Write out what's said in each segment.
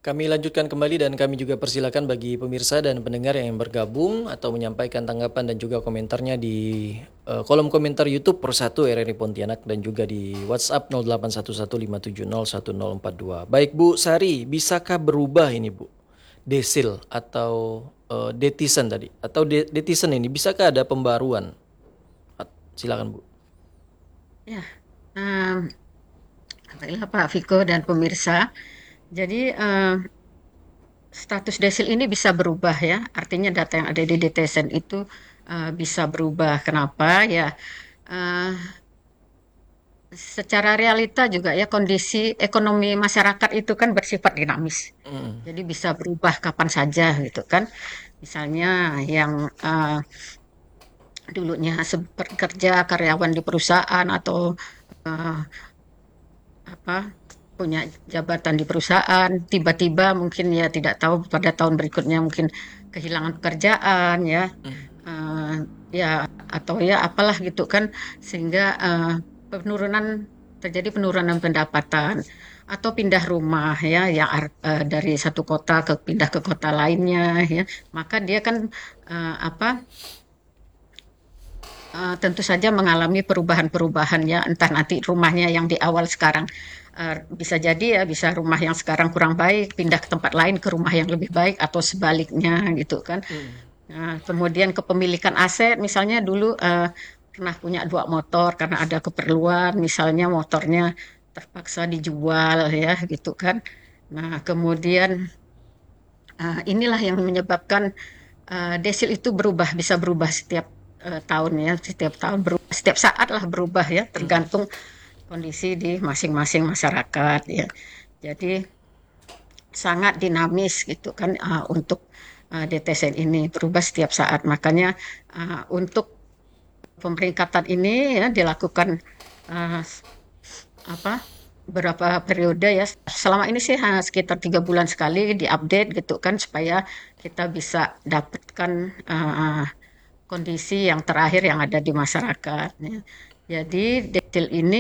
Kami lanjutkan kembali dan kami juga persilakan bagi pemirsa dan pendengar yang bergabung atau menyampaikan tanggapan dan juga komentarnya di kolom komentar YouTube Persatu RRI Pontianak dan juga di WhatsApp 081157010042. Baik Bu Sari, bisakah berubah ini Bu? Desil atau detizen tadi atau detizen ini bisakah ada pembaruan? Silakan Bu. Ya, em, baiklah Pak Viko dan pemirsa. Jadi status desil ini bisa berubah ya. Artinya data yang ada di DTSN itu bisa berubah. Kenapa? Ya, eh, secara realita juga ya kondisi ekonomi masyarakat itu kan bersifat dinamis. Mm. Jadi bisa berubah kapan saja gitu kan. Misalnya yang dulunya bekerja karyawan di perusahaan atau eh, apa punya jabatan di perusahaan, tiba-tiba mungkin ya tidak tahu pada tahun berikutnya mungkin kehilangan pekerjaan ya, eh, ya atau ya apalah gitu kan, sehingga penurunan terjadi penurunan pendapatan atau pindah rumah ya yang dari satu kota ke pindah ke kota lainnya ya, maka dia kan apa tentu saja mengalami perubahan-perubahan ya, entah nanti rumahnya yang di awal sekarang bisa jadi ya bisa rumah yang sekarang kurang baik pindah ke tempat lain ke rumah yang lebih baik atau sebaliknya gitu kan. Nah, kemudian kepemilikan aset misalnya dulu pernah punya dua motor karena ada keperluan misalnya motornya terpaksa dijual ya gitu kan. Nah, kemudian inilah yang menyebabkan desil itu berubah, bisa berubah setiap tahun ya, setiap tahun berubah, setiap saat lah berubah ya, tergantung kondisi di masing-masing masyarakat ya. Jadi sangat dinamis gitu kan untuk DTSN ini berubah setiap saat. Makanya untuk pemeringkatan ini ya dilakukan uh, apa berapa periode ya. Selama ini sih sekitar 3 bulan sekali diupdate gitu kan supaya kita bisa dapatkan kondisi yang terakhir yang ada di masyarakat. Ya. Jadi detail ini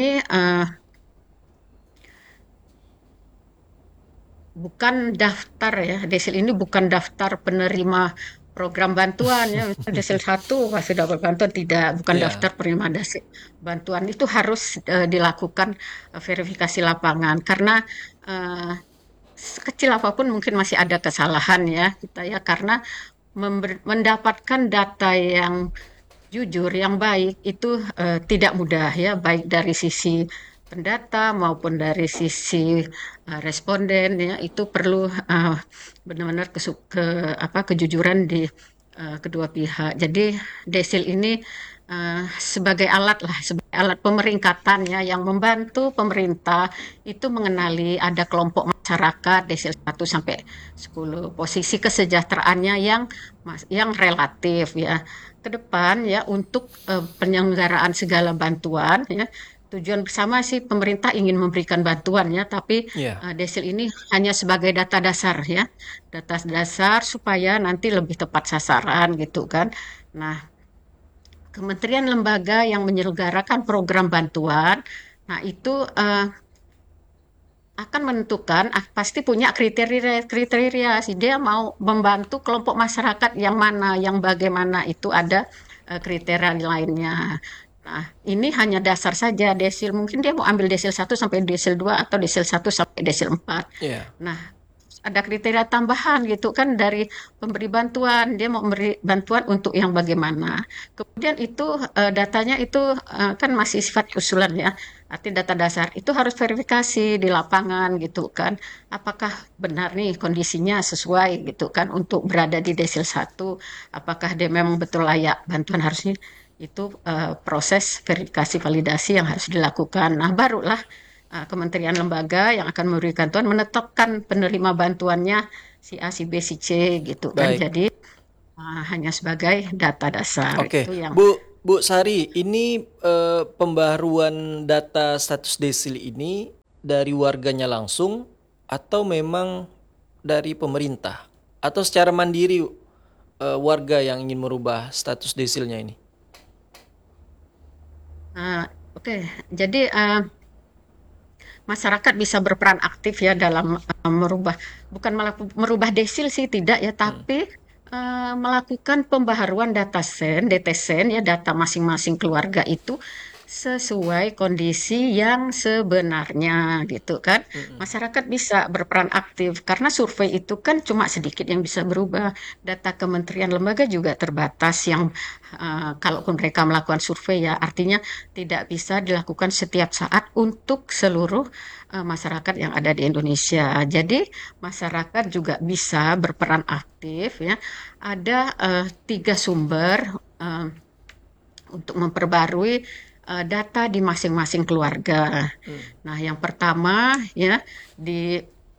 bukan daftar ya, desil ini bukan daftar penerima program bantuan ya. Misalnya desil satu sudah dapat bantuan tidak, bukan Ya. daftar penerima desil bantuan itu harus dilakukan verifikasi lapangan karena eh, sekecil apapun mungkin masih ada kesalahan ya kita ya karena mendapatkan data yang jujur, yang baik itu tidak mudah ya, baik dari sisi pendata maupun dari sisi responden ya, itu perlu benar-benar apa kejujuran di kedua pihak. Jadi desil ini sebagai alat lah, sebagai alat pemeringkatan ya yang membantu pemerintah itu mengenali ada kelompok masyarakat desil 1 sampai 10 posisi kesejahteraannya yang relatif ya ke depan ya untuk penyelenggaraan segala bantuan ya. Tujuan bersama sih pemerintah ingin memberikan bantuan ya, tapi Ya. desil ini hanya sebagai data dasar ya, data dasar supaya nanti lebih tepat sasaran gitu kan. Nah, kementerian lembaga yang menyelenggarakan program bantuan, nah itu akan menentukan pasti punya kriteria sih dia mau membantu kelompok masyarakat yang mana yang bagaimana itu ada kriteria lainnya. Nah, ini hanya dasar saja desil. Mungkin dia mau ambil desil 1 sampai desil 2 atau desil 1 sampai desil 4. Ya. Nah, ada kriteria tambahan gitu kan dari pemberi bantuan. Dia mau memberi bantuan untuk yang bagaimana. Kemudian itu datanya itu kan masih sifat usulan ya. Arti data dasar itu harus verifikasi di lapangan gitu kan. Apakah benar nih kondisinya sesuai gitu kan untuk berada di desil 1. Apakah dia memang betul layak bantuan harusnya itu proses verifikasi validasi yang harus dilakukan. Nah, barulah kementerian lembaga yang akan memberikan bantuan menetapkan penerima bantuannya si A, si B, si C gitu kan. Baik. Jadi hanya sebagai data dasar itu Oke, yang Bu Sari, ini pembaruan data status desil ini dari warganya langsung atau memang dari pemerintah atau secara mandiri warga yang ingin merubah status desilnya ini? oke. Jadi masyarakat bisa berperan aktif ya dalam merubah, bukan malah merubah desil sih tidak ya, Hmm. tapi melakukan pembaharuan DTSEN ya, data masing-masing keluarga itu sesuai kondisi yang sebenarnya gitu kan. Mm-mm. Masyarakat bisa berperan aktif karena survei itu kan cuma sedikit yang bisa berubah. Data kementerian lembaga juga terbatas yang kalaupun mereka melakukan survei ya artinya tidak bisa dilakukan setiap saat untuk seluruh masyarakat yang ada di Indonesia. Jadi masyarakat juga bisa berperan aktif ya. Ada 3 sumber eh, untuk memperbarui data di masing-masing keluarga. Hmm. Nah, yang pertama ya di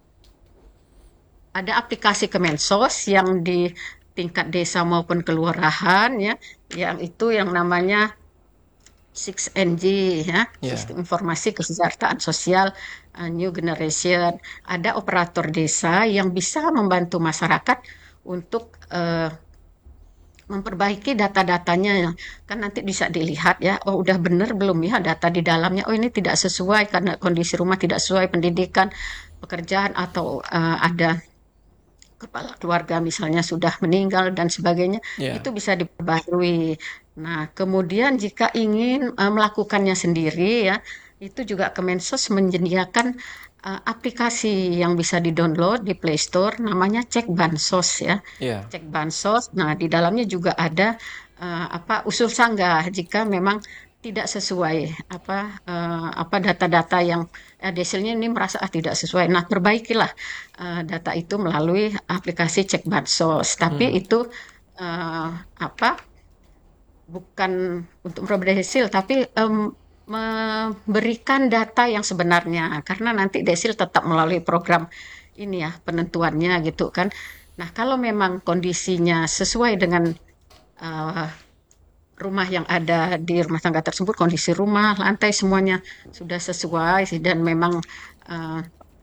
ada aplikasi Kemensos yang di tingkat desa maupun kelurahan ya, yang itu yang namanya 6NG ya, Ya. Sistem Informasi Kesejahteraan Sosial New Generation. Ada operator desa yang bisa membantu masyarakat untuk memperbaiki data-datanya. Kan nanti bisa dilihat ya, oh udah benar belum ya data di dalamnya. Oh ini tidak sesuai karena kondisi rumah tidak sesuai pendidikan, pekerjaan atau ada kepala keluarga misalnya sudah meninggal dan sebagainya, Ya. itu bisa diperbarui. Nah, kemudian jika ingin melakukannya sendiri ya, itu juga Kemensos menyediakan aplikasi yang bisa di-download di Play Store namanya Cek Bansos ya. Ya. Cek Bansos. Nah, di dalamnya juga ada usul sanggah jika memang tidak sesuai apa data-data yang desilnya ini merasa tidak sesuai. Nah, perbaikilah data itu melalui aplikasi Cek Bansos. Tapi Hmm. itu apa bukan untuk memperoleh desil, tapi memberikan data yang sebenarnya. Karena nanti desil tetap melalui program ini ya penentuannya gitu kan. Nah, kalau memang kondisinya sesuai dengan eh, rumah yang ada di rumah tangga tersebut, kondisi rumah, lantai semuanya sudah sesuai dan memang eh,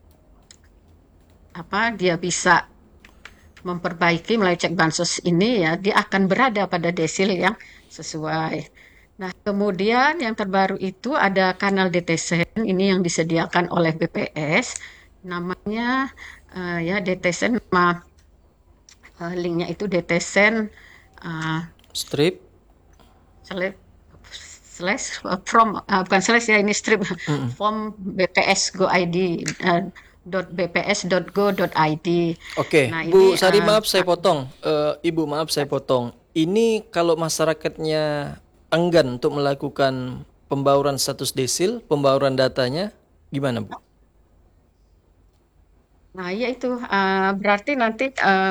dia bisa memperbaiki melalui cek bansos ini ya, dia akan berada pada desil yang sesuai. Nah, kemudian yang terbaru itu ada kanal DTSEN ini yang disediakan oleh BPS, namanya ya DTSEN, linknya itu DTSEN uh, Strip. slash slash from bukan slash ya ini strip Mm-mm. from BPS Go ID .bps.go.id. Oke, Nah Bu ini Sari, maaf saya potong. Ibu, maaf saya potong. Ini kalau masyarakatnya enggan untuk melakukan pembauran status desil, pembauran datanya, gimana, Bu? nah ya itu berarti nanti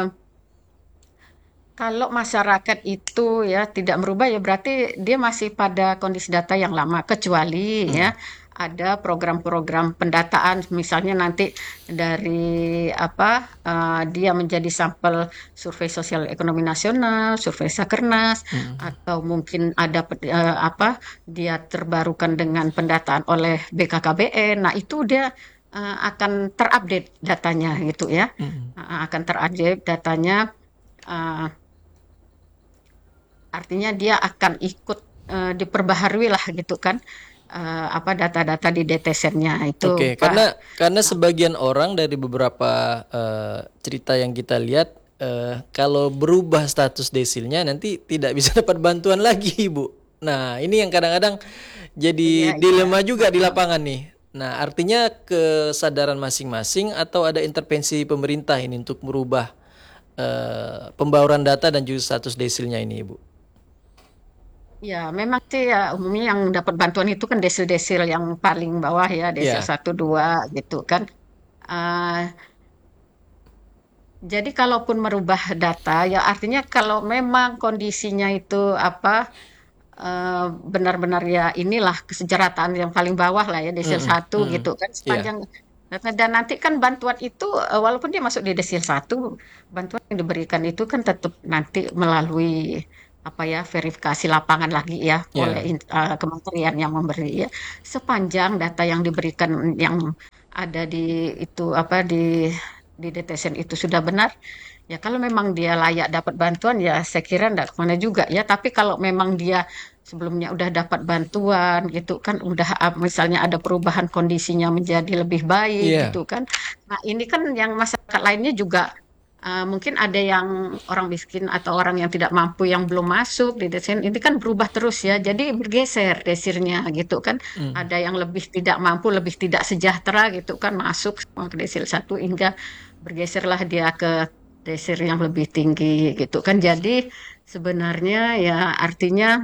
kalau masyarakat itu ya tidak merubah ya berarti dia masih pada kondisi data yang lama kecuali ya Hmm. ada program-program pendataan misalnya nanti dari dia menjadi sampel survei sosial ekonomi nasional, survei Sakernas Hmm. atau mungkin ada dia terbarukan dengan pendataan oleh BKKBN. Nah, itu dia akan terupdate datanya gitu ya. Hmm. Akan terupdate datanya uh, artinya dia akan ikut diperbaharui lah gitu kan data-data di DTSEN-nya itu Oke, Pak. karena sebagian orang dari beberapa cerita yang kita lihat, kalau berubah status desilnya nanti tidak bisa dapat bantuan lagi, Bu. Nah, ini yang kadang-kadang Iya, jadi iya. dilema juga di lapangan nih. Nah, artinya kesadaran masing-masing atau ada intervensi pemerintah ini untuk merubah pembauran data dan juga status desilnya ini, Ibu. Ya, memang sih ya umumnya yang dapat bantuan itu kan desil-desil yang paling bawah ya, desil Ya. 1 2 gitu kan. Eh, jadi kalaupun merubah data ya artinya kalau memang kondisinya itu benar-benar ya inilah kesejahteraan yang paling bawah lah ya desil Mm-mm. 1 Mm-mm. gitu kan Iya. sepanjang dan nanti kan bantuan itu walaupun dia masuk di desil 1 bantuan yang diberikan itu kan tetap nanti melalui verifikasi lapangan lagi ya oleh Ya. kementerian yang memberi ya sepanjang data yang diberikan yang ada di itu di di DTSN itu sudah benar, ya kalau memang dia layak dapat bantuan ya saya kira enggak kemana juga ya. Tapi kalau memang dia sebelumnya udah dapat bantuan gitu kan, udah misalnya ada perubahan kondisinya menjadi lebih baik Iya. gitu kan. Nah ini kan yang masyarakat lainnya juga mungkin ada yang orang miskin atau orang yang tidak mampu yang belum masuk di desain ini kan berubah terus ya. Jadi bergeser desirnya gitu kan. Hmm. Ada yang lebih tidak mampu, lebih tidak sejahtera gitu kan masuk semua ke desir satu hingga bergeserlah dia ke desir yang lebih tinggi gitu kan. Jadi sebenarnya ya artinya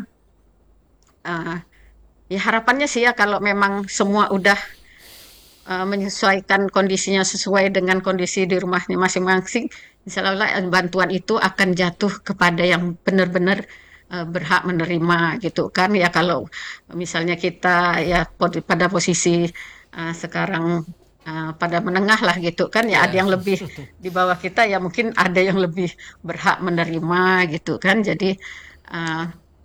eh, ya harapannya sih ya kalau memang semua udah menyesuaikan kondisinya sesuai dengan kondisi di rumahnya masing-masing, insya Allah bantuan itu akan jatuh kepada yang benar-benar berhak menerima gitu kan. Ya kalau misalnya kita ya pada posisi sekarang pada menengah lah gitu kan, ya ada Ya. yang lebih di bawah kita ya mungkin ada yang lebih berhak menerima gitu kan. Jadi uh,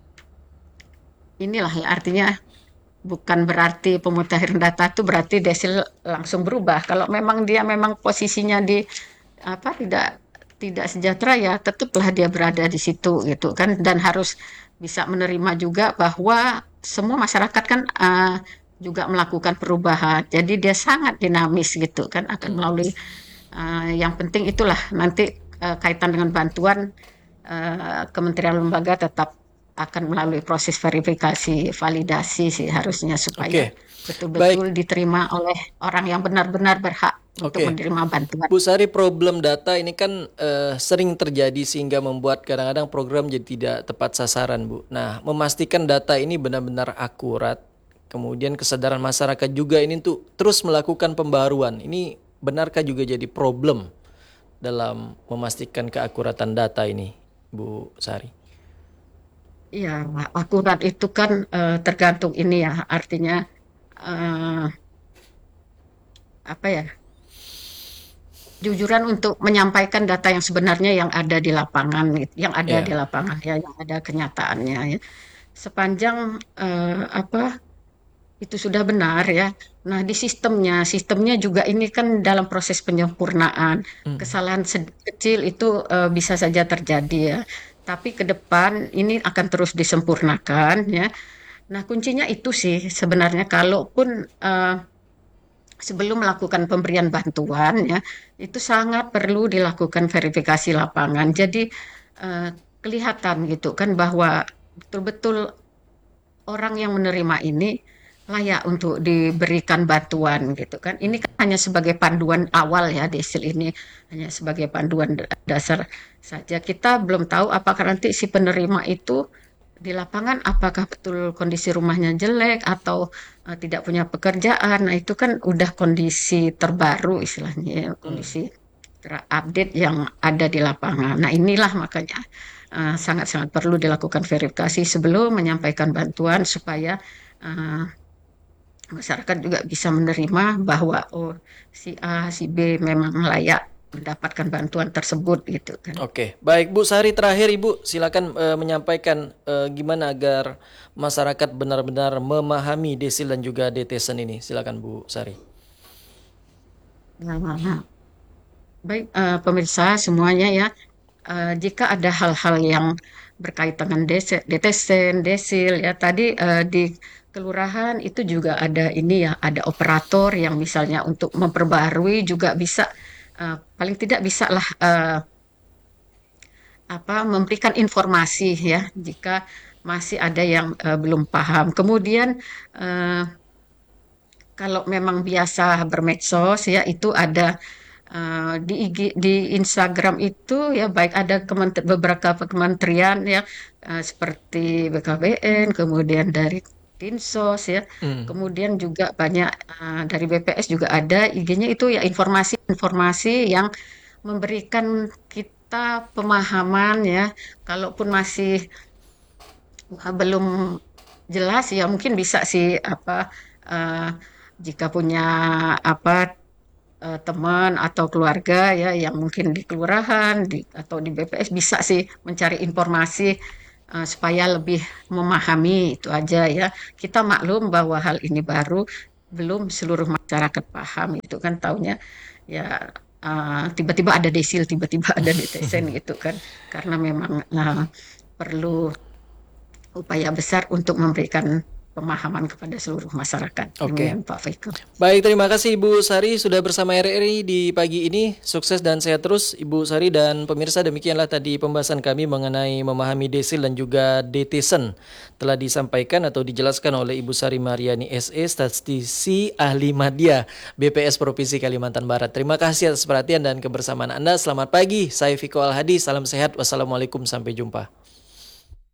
inilah ya artinya bukan berarti pemutahiran data itu berarti desil langsung berubah. Kalau memang dia memang posisinya di apa tidak sejahtera ya tetaplah dia berada di situ gitu kan dan harus bisa menerima juga bahwa semua masyarakat kan juga melakukan perubahan. Jadi dia sangat dinamis gitu kan akan Hmm. melalui yang penting itulah nanti kaitan dengan bantuan kementerian lembaga tetap akan melalui proses verifikasi, validasi sih harusnya supaya Oke. Baik. betul-betul diterima oleh orang yang benar-benar berhak untuk Oke. menerima bantuan. Bu Sari, problem data ini kan sering terjadi sehingga membuat kadang-kadang program jadi tidak tepat sasaran, Bu. Nah, memastikan data ini benar-benar akurat, kemudian kesadaran masyarakat juga ini tuh terus melakukan pembaruan. Ini benarkah juga jadi problem dalam memastikan keakuratan data ini, Bu Sari? Iya, akurat itu kan tergantung ini ya, artinya eh, apa ya? Jujuran untuk menyampaikan data yang sebenarnya yang ada di lapangan, yang ada di Ya. lapangan ya, yang ada kenyataannya ya. Sepanjang apa itu sudah benar ya. Nah, di sistemnya juga ini kan dalam proses penyempurnaan. Hmm. Kesalahan kecil itu bisa saja terjadi ya. Tapi ke depan ini akan terus disempurnakan ya. Nah, kuncinya itu sih sebenarnya kalaupun sebelum melakukan pemberian bantuan ya, itu sangat perlu dilakukan verifikasi lapangan. Jadi eh, kelihatan gitu kan bahwa betul-betul orang yang menerima ini layak untuk diberikan bantuan gitu kan. Ini kan hanya sebagai panduan awal ya Desil ini hanya sebagai panduan dasar saja. Kita belum tahu apakah nanti si penerima itu di lapangan apakah betul kondisi rumahnya jelek atau tidak punya pekerjaan. Nah, itu kan udah kondisi terbaru istilahnya ya, Hmm. kondisi terupdate yang ada di lapangan. Nah, inilah makanya sangat-sangat perlu dilakukan verifikasi sebelum menyampaikan bantuan supaya uh, masyarakat juga bisa menerima bahwa oh si A, si B memang layak mendapatkan bantuan tersebut gitu kan. Oke, baik Bu Sari, terakhir Ibu silakan menyampaikan gimana agar masyarakat benar-benar memahami desil dan juga DTSen ini. Silakan Bu Sari. Nah, baik pemirsa semuanya ya, jika ada hal-hal yang berkaitan dengan DTSen, desil ya tadi di kelurahan itu juga ada ini ya, ada operator yang misalnya untuk memperbarui juga bisa paling tidak bisa lah apa memberikan informasi ya jika masih ada yang belum paham. Kemudian eh, kalau memang biasa bermedsos ya itu ada di IG, di Instagram itu ya baik ada beberapa kementerian ya seperti BKBN, kemudian dari Dinsos ya, Hmm. kemudian juga banyak dari BPS juga ada IG-nya itu ya informasi-informasi yang memberikan kita pemahaman ya, kalaupun masih belum jelas ya mungkin bisa sih apa eh, jika punya apa teman atau keluarga ya yang mungkin di kelurahan atau di BPS bisa sih mencari informasi supaya lebih memahami itu aja ya. Kita maklum bahwa hal ini baru belum seluruh masyarakat paham itu kan taunya ya tiba-tiba ada desil, tiba-tiba ada netizen gitu kan, karena memang perlu upaya besar untuk memberikan pemahaman kepada seluruh masyarakat. Oke. Demikian Pak Faikul. Baik, terima kasih Ibu Sari sudah bersama RRI di pagi ini. Sukses dan sehat terus Ibu Sari, dan pemirsa, demikianlah tadi pembahasan kami mengenai memahami desil dan juga detesen. Telah disampaikan atau dijelaskan oleh Ibu Sari Mariani SE, statistisi ahli media BPS Provinsi Kalimantan Barat. Terima kasih atas perhatian dan kebersamaan Anda. Selamat pagi, saya Viko Al-Hadi. Salam sehat. Wassalamualaikum, sampai jumpa.